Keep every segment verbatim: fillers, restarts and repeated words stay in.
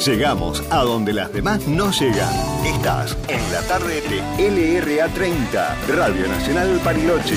Llegamos a donde las demás no llegan. Estás en la tarde de L R A treinta, Radio Nacional Bariloche.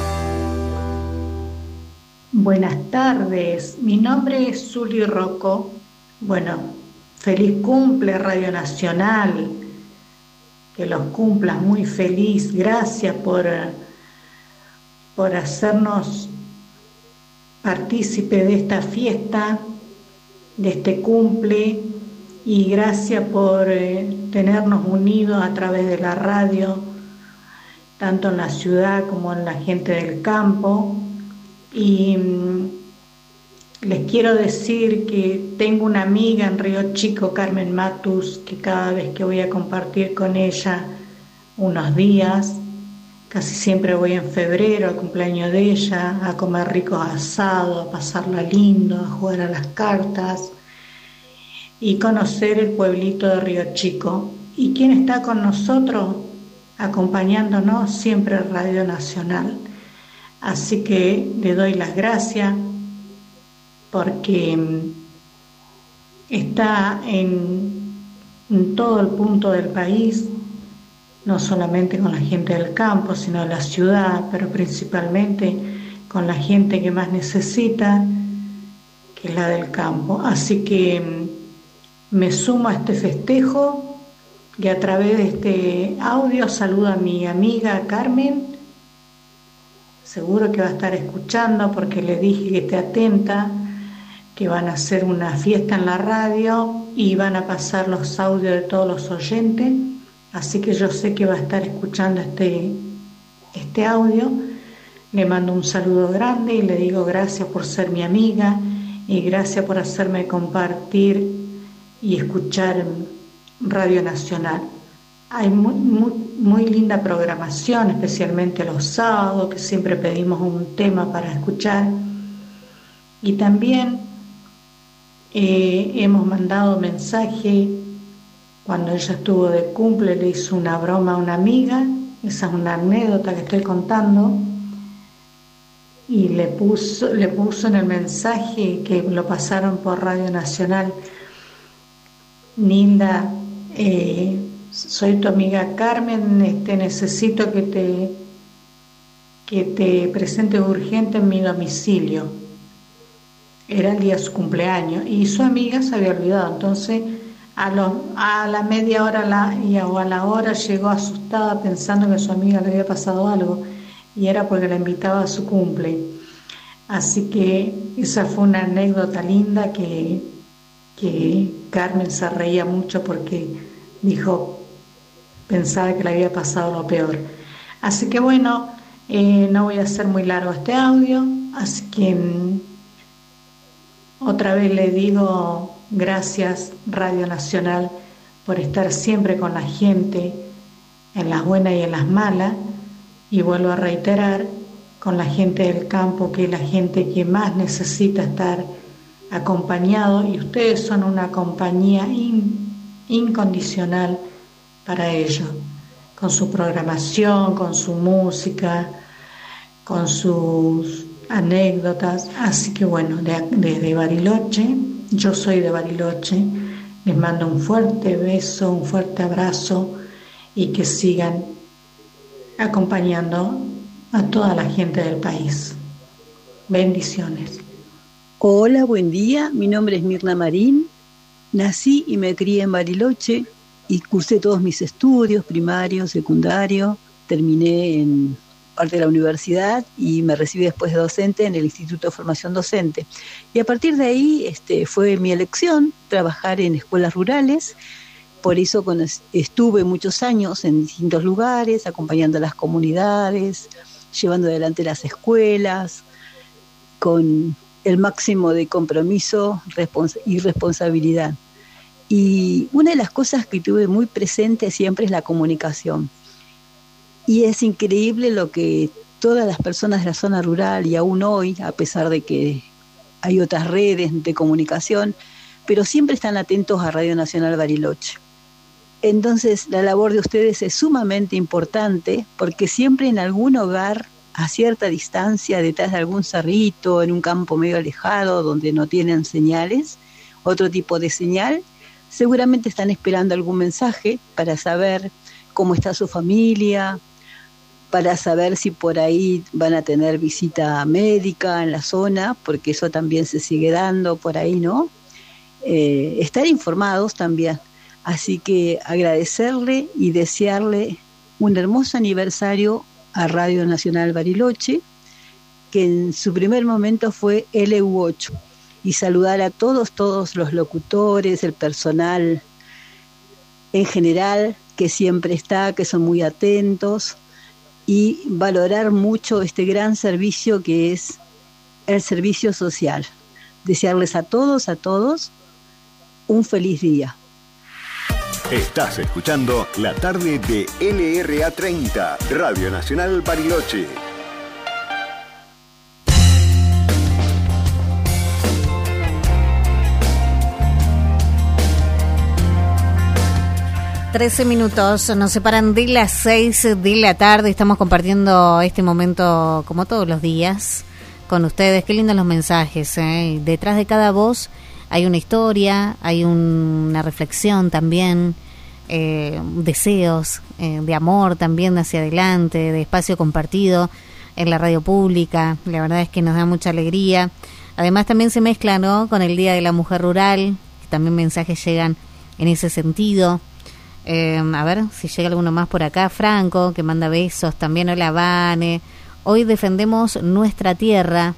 Buenas tardes, mi nombre es Zuli Rocco. Bueno, feliz cumple Radio Nacional, que los cumplas muy feliz. Gracias por, por hacernos partícipe de esta fiesta, de este cumple, y gracias por eh, tenernos unidos a través de la radio, tanto en la ciudad como en la gente del campo. Y mmm, les quiero decir que tengo una amiga en Río Chico, Carmen Matus, que cada vez que voy a compartir con ella unos días, casi siempre voy en febrero al cumpleaños de ella, a comer ricos asados, a pasarla lindo, a jugar a las cartas y conocer el pueblito de Río Chico. ¿Y quién está con nosotros? Acompañándonos siempre Radio Nacional. Así que le doy las gracias porque está en, en todo el punto del país, no solamente con la gente del campo, sino de la ciudad, pero principalmente con la gente que más necesita, que es la del campo. Así que me sumo a este festejo y a través de este audio saludo a mi amiga Carmen. Seguro que va a estar escuchando porque le dije que esté atenta, que van a hacer una fiesta en la radio y van a pasar los audios de todos los oyentes. Así que yo sé que va a estar escuchando este, este audio. Le mando un saludo grande y le digo gracias por ser mi amiga y gracias por hacerme compartir y escuchar Radio Nacional. Hay muy, muy, muy linda programación, especialmente los sábados, que siempre pedimos un tema para escuchar. Y también eh, hemos mandado mensaje. Cuando ella estuvo de cumple, le hizo una broma a una amiga. Esa es una anécdota que estoy contando. Y le puso, le puso en el mensaje que lo pasaron por Radio Nacional: Nilda, eh, soy tu amiga Carmen, este, necesito que te, que te presentes urgente en mi domicilio. Era el día de su cumpleaños y su amiga se había olvidado. Entonces a, lo, a la media hora la, y a, o a la hora llegó asustada pensando que a su amiga le había pasado algo y era porque la invitaba a su cumple. Así que esa fue una anécdota linda que, que Carmen se reía mucho porque dijo, pensaba que le había pasado lo peor. Así que bueno, eh, no voy a hacer muy largo este audio, así que mm, otra vez le digo gracias Radio Nacional por estar siempre con la gente en las buenas y en las malas, y vuelvo a reiterar, con la gente del campo, que es la gente que más necesita estar acompañado, y ustedes son una compañía in, incondicional para ellos, con su programación, con su música, con sus anécdotas. Así que bueno, de, desde Bariloche, yo soy de Bariloche, les mando un fuerte beso, un fuerte abrazo y que sigan acompañando a toda la gente del país. Bendiciones. Hola, buen día, mi nombre es Mirna Marín, nací y me crié en Bariloche y cursé todos mis estudios, primario, secundario, terminé en parte de la universidad y me recibí después de docente en el Instituto de Formación Docente. Y a partir de ahí este, fue mi elección trabajar en escuelas rurales. Por eso estuve muchos años en distintos lugares, acompañando a las comunidades, llevando adelante las escuelas, con el máximo de compromiso y responsabilidad. Y una de las cosas que tuve muy presente siempre es la comunicación. Y es increíble lo que todas las personas de la zona rural, y aún hoy, a pesar de que hay otras redes de comunicación, pero siempre están atentos a Radio Nacional Bariloche. Entonces, la labor de ustedes es sumamente importante, porque siempre en algún hogar, a cierta distancia, detrás de algún cerrito, en un campo medio alejado, donde no tienen señales, otro tipo de señal, seguramente están esperando algún mensaje para saber cómo está su familia, para saber si por ahí van a tener visita médica en la zona, porque eso también se sigue dando por ahí, ¿no? Eh, estar informados también. Así que agradecerle y desearle un hermoso aniversario a Radio Nacional Bariloche, que en su primer momento fue L U ocho, y saludar a todos, todos los locutores, el personal en general, que siempre está, que son muy atentos, y valorar mucho este gran servicio que es el servicio social. Desearles a todos, a todos, un feliz día. Estás escuchando La Tarde de L R A treinta, Radio Nacional Bariloche. Trece minutos nos separan de las seis de la tarde. Estamos compartiendo este momento como todos los días con ustedes. Qué lindos los mensajes, ¿eh? Detrás de cada voz hay una historia, hay un, una reflexión también, eh, deseos eh, de amor también hacia adelante, de espacio compartido en la radio pública. La verdad es que nos da mucha alegría. Además también se mezcla, ¿no?, con el Día de la Mujer Rural, que también mensajes llegan en ese sentido. Eh, a ver si llega alguno más por acá. Franco, que manda besos también. Hola, Vane. Hoy defendemos nuestra tierra.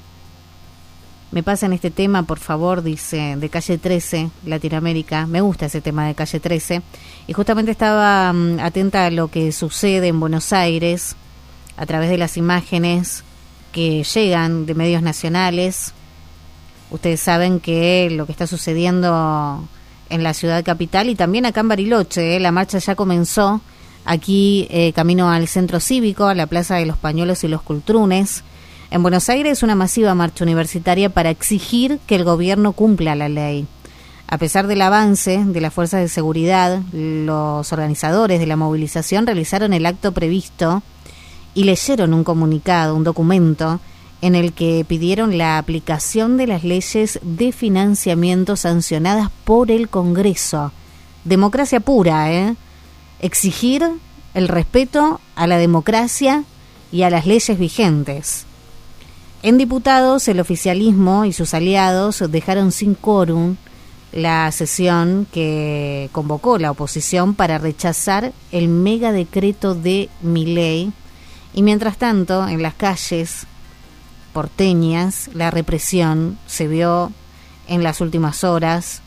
Me pasan este tema, por favor, dice, de Calle trece, Latinoamérica. Me gusta ese tema de Calle trece. Y justamente estaba um, atenta a lo que sucede en Buenos Aires a través de las imágenes que llegan de medios nacionales. Ustedes saben que lo que está sucediendo en la ciudad capital y también acá en Bariloche, ¿eh? La marcha ya comenzó aquí, eh, camino al centro cívico, a la Plaza de los Pañuelos y los Cultrunes. En Buenos Aires, una masiva marcha universitaria para exigir que el gobierno cumpla la ley. A pesar del avance de las fuerzas de seguridad, los organizadores de la movilización realizaron el acto previsto y leyeron un comunicado, un documento, en el que pidieron la aplicación de las leyes de financiamiento sancionadas por el Congreso. Democracia pura, ¿eh? Exigir el respeto a la democracia y a las leyes vigentes. En diputados, el oficialismo y sus aliados dejaron sin quórum la sesión que convocó la oposición para rechazar el megadecreto de Milei. Y mientras tanto, en las calles porteñas, la represión se vio en las últimas horas.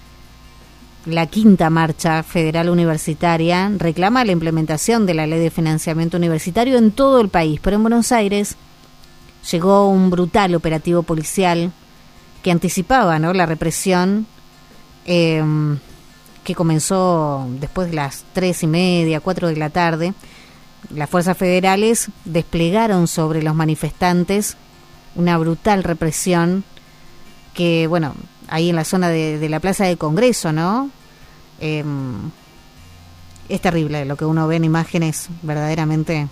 La quinta marcha federal universitaria reclama la implementación de la ley de financiamiento universitario en todo el país, pero en Buenos Aires llegó un brutal operativo policial que anticipaba, ¿no?, la represión eh, que comenzó después de las tres y media, cuatro de la tarde. Las fuerzas federales desplegaron sobre los manifestantes una brutal represión que, bueno, ahí en la zona de, de la Plaza del Congreso, ¿no? Eh, es terrible lo que uno ve en imágenes, verdaderamente,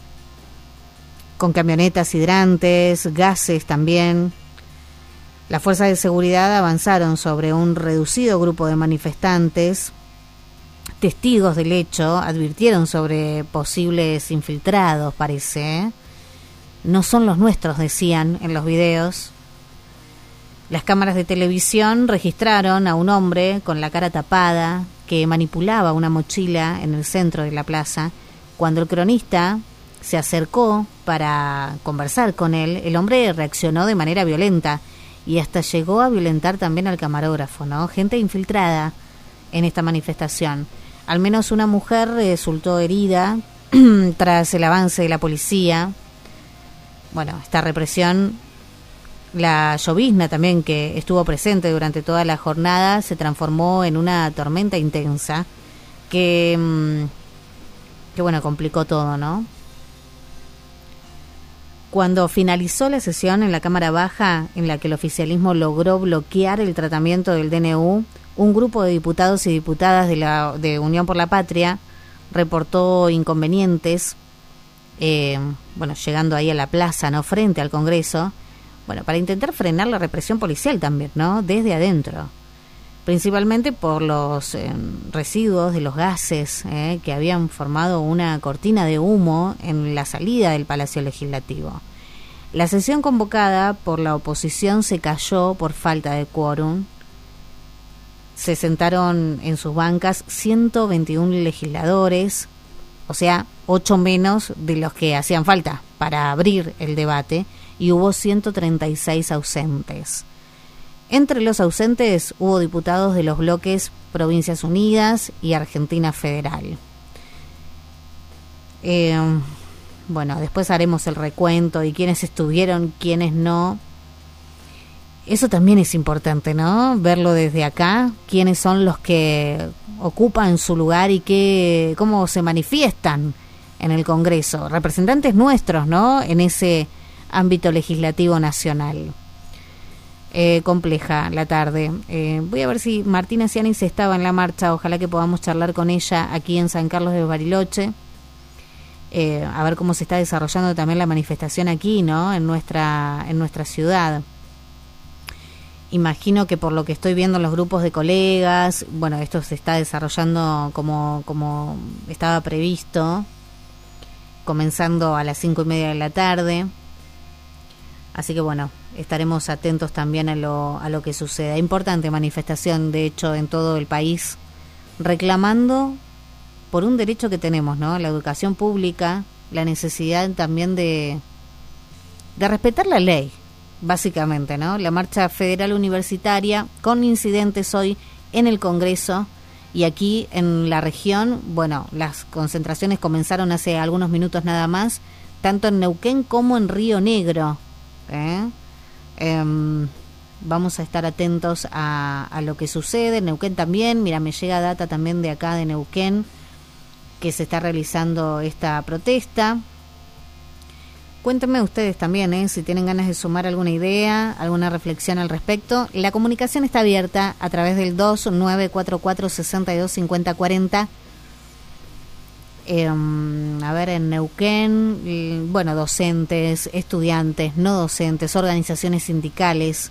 con camionetas hidrantes, gases también. Las fuerzas de seguridad avanzaron sobre un reducido grupo de manifestantes. Testigos del hecho advirtieron sobre posibles infiltrados, parece, ¿eh? No son los nuestros, decían en los videos. Las cámaras de televisión registraron a un hombre con la cara tapada que manipulaba una mochila en el centro de la plaza. Cuando el cronista se acercó para conversar con él, el hombre reaccionó de manera violenta y hasta llegó a violentar también al camarógrafo, ¿no? Gente infiltrada en esta manifestación. Al menos una mujer resultó herida tras el avance de la policía. Bueno, esta represión, la llovizna también que estuvo presente durante toda la jornada, se transformó en una tormenta intensa que, que bueno, complicó todo, ¿no? Cuando finalizó la sesión en la Cámara Baja, en la que el oficialismo logró bloquear el tratamiento del D N U, un grupo de diputados y diputadas de la de Unión por la Patria reportó inconvenientes, eh, bueno, llegando ahí a la plaza, no, frente al Congreso, bueno, para intentar frenar la represión policial también, ¿no?, desde adentro. principalmente por los eh, residuos de los gases eh, que habían formado una cortina de humo en la salida del Palacio Legislativo. La sesión convocada por la oposición se cayó por falta de quórum. Se sentaron en sus bancas ciento veintiuno legisladores, o sea, ocho menos de los que hacían falta para abrir el debate, y hubo ciento treinta y seis ausentes. Entre los ausentes hubo diputados de los bloques Provincias Unidas y Argentina Federal. Eh, bueno, después haremos el recuento y quiénes estuvieron, quiénes no. Eso también es importante, ¿no? Verlo desde acá, quiénes son los que ocupan su lugar y qué, cómo se manifiestan en el Congreso. Representantes nuestros, ¿no? En ese ámbito legislativo nacional. Eh, compleja la tarde. Eh, voy a ver si Martina Cianis estaba en la marcha. Ojalá que podamos charlar con ella aquí en San Carlos de Bariloche. Eh, a ver cómo se está desarrollando también la manifestación aquí, ¿no? En nuestra, en nuestra ciudad. Imagino que por lo que estoy viendo en los grupos de colegas, bueno, esto se está desarrollando como, como estaba previsto, comenzando a las cinco y media de la tarde. Así que bueno, estaremos atentos también a lo, a lo que suceda. Importante manifestación, de hecho, en todo el país, reclamando por un derecho que tenemos, ¿no? La educación pública, la necesidad también de, de respetar la ley, básicamente, ¿no? La marcha federal universitaria, con incidentes hoy en el Congreso y aquí en la región. Bueno, las concentraciones comenzaron hace algunos minutos nada más, tanto en Neuquén como en Río Negro. ¿Eh? Eh, vamos a estar atentos a, a lo que sucede. En Neuquén también, mira, me llega data también de acá de Neuquén que se está realizando esta protesta. Cuéntenme ustedes también, ¿eh? Si tienen ganas de sumar alguna idea, alguna reflexión al respecto. La comunicación está abierta a través del dos nueve cuatro cuatro, seis dos cinco cero cuatro cero. Eh, a ver, en Neuquén, bueno, docentes, estudiantes, no docentes, organizaciones sindicales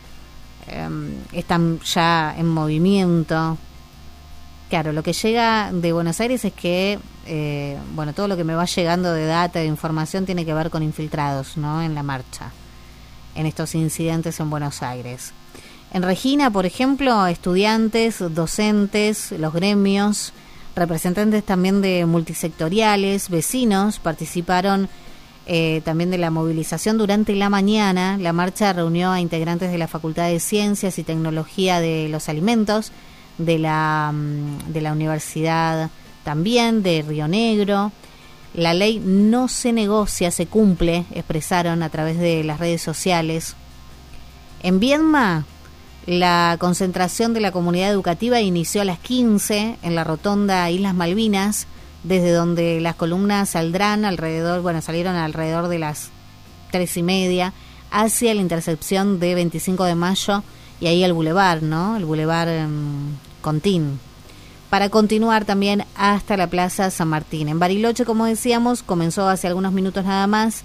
eh, están ya en movimiento. Claro, lo que llega de Buenos Aires es que, eh, bueno, todo lo que me va llegando de data, de información, tiene que ver con infiltrados, ¿no? En la marcha, en estos incidentes en Buenos Aires. En Regina, por ejemplo, estudiantes, docentes, los gremios, representantes también de multisectoriales, vecinos, participaron eh, también de la movilización durante la mañana. La marcha reunió a integrantes de la Facultad de Ciencias y Tecnología de los Alimentos, de la, de la Universidad también, de Río Negro. La ley no se negocia, se cumple, expresaron a través de las redes sociales. En Viedma, la concentración de la comunidad educativa inició a las quince en la rotonda Islas Malvinas, desde donde las columnas saldrán alrededor, bueno, salieron alrededor de las tres y media, hacia la intersección de veinticinco de mayo y ahí el bulevar, ¿no? El bulevar um, Contín, para continuar también hasta la Plaza San Martín. En Bariloche, como decíamos, comenzó hace algunos minutos nada más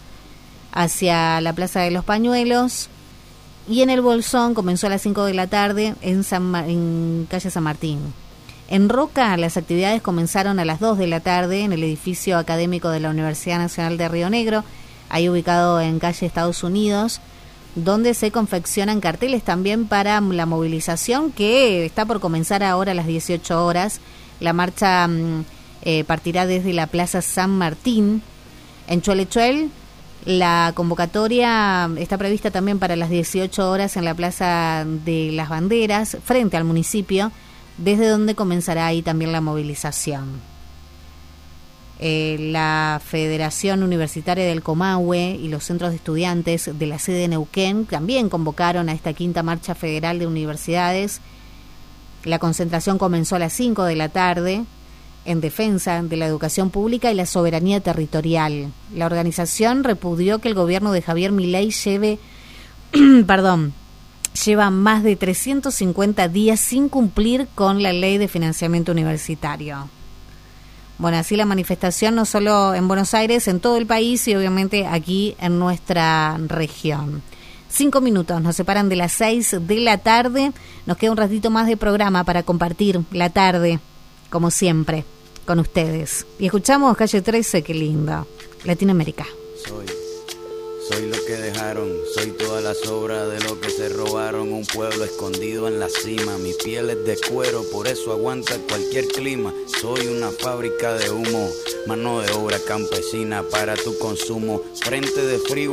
hacia la Plaza de los Pañuelos, y en el Bolsón comenzó a las cinco de la tarde en, San Ma- en calle San Martín. En Roca, las actividades comenzaron a las dos de la tarde en el edificio académico de la Universidad Nacional de Río Negro, ahí ubicado en calle Estados Unidos, donde se confeccionan carteles también para la movilización que está por comenzar ahora a las dieciocho horas. La marcha eh, partirá desde la Plaza San Martín. En Chuelechuel, la convocatoria está prevista también para las dieciocho horas en la Plaza de las Banderas, frente al municipio, desde donde comenzará ahí también la movilización. Eh, la Federación Universitaria del Comahue y los centros de estudiantes de la sede de Neuquén también convocaron a esta quinta marcha federal de universidades. La concentración comenzó a las cinco de la tarde en defensa de la educación pública y la soberanía territorial. La organización repudió que el gobierno de Javier Milei lleve, perdón, lleva más de trescientos cincuenta días sin cumplir con la ley de financiamiento universitario. Bueno, así la manifestación no solo en Buenos Aires, en todo el país y obviamente aquí en nuestra región. Cinco minutos nos separan de las seis de la tarde. Nos queda un ratito más de programa para compartir la tarde, como siempre, con ustedes. Y escuchamos Calle trece, qué linda. Latinoamérica. Soy, soy lo que dejaron, soy todas las obras de lo que se robaron. Un pueblo escondido en la cima, mi piel es de cuero, por eso aguanta cualquier clima. Soy una fábrica de humo, mano de obra campesina para tu consumo. Frente de frío